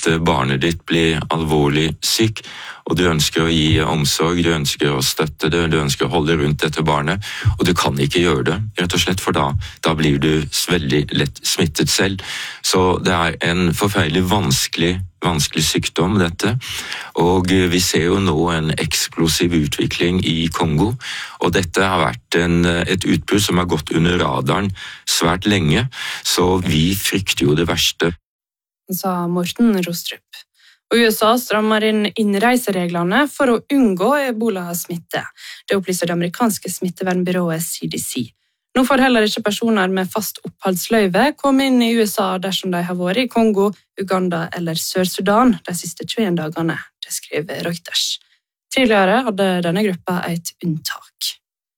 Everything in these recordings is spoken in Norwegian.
at barnet ditt blir alvorlig syk, og du ønsker å gi omsorg, du ønsker å støtte det, du ønsker å holde rundt dette barnet, og du kan ikke gjøre det, rett og slett, for da blir du veldig lett smittet selv. Så det er en forferdelig vanskelig sykdom, dette. Og vi ser jo nå en eksplosiv utvikling i Kongo, og dette har vært et utbrudd som har gått under radaren svært lenge, så vi frykter jo det verste. Sa Morten Rostrup. Og USA strammer inn innreisereglene for å unngå ebola-smitte. Det opplyser det amerikanske smittevernbyrået CDC. Nå får heller ikke personer med fast oppholdsløyve komme inn i USA dersom de har vært i Kongo, Uganda eller Sør-Sudan de siste 21 dagene, det skriver Reuters. Tidligere hadde denne gruppa et unntak.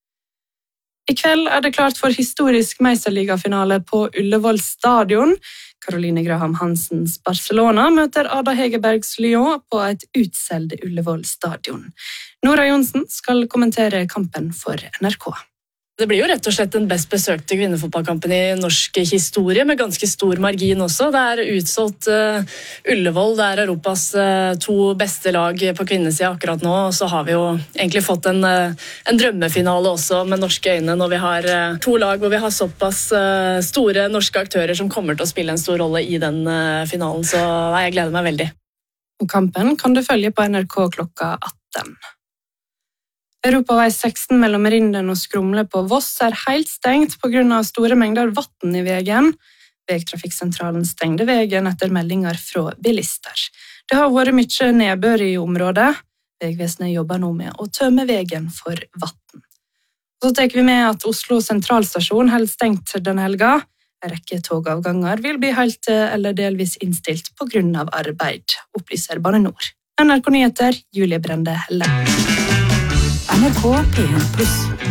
I kveld er det klart for historisk meisterligafinale på Ullevål stadion. Caroline Graham Hansens Barcelona møter Ada Hegerbergs Lyon på et utsolgt Ullevål stadion. Nora Johnsen skal kommentere kampen for NRK. Det blir jo rett og slett den best besøkte kvinnefotballkampen i norsk historie, med ganske stor margin også. Det er utsolgt Ullevål, det er Europas 2 beste lag på kvinnesiden akkurat nå, og så har vi jo egentlig fått en drømmefinale også med norske øyne, når vi har 2 lag hvor vi har såpass store norske aktører som kommer til å spille en stor rolle i den finalen, så jeg gleder meg veldig. Kampen kan du følge på NRK klokka 18. Europavei 16 mellom Rinden og Skrumle på Voss er helt stengt på grunn av store mengder vann i veien. Vegtrafikksentralen stengte veien etter meldinger fra bilister. Det har vært mye nedbør i området. Vegvesenet jobber nå med å tømme veien for vann. Så tar vi med at Oslo sentralstasjon holder stengt denne helga. En rekke togavganger vil bli helt eller delvis innstilt på grunn av arbeid, opplyser Bane Nor. NRK Nyheter, Julie Brende Helle. NRK P1+.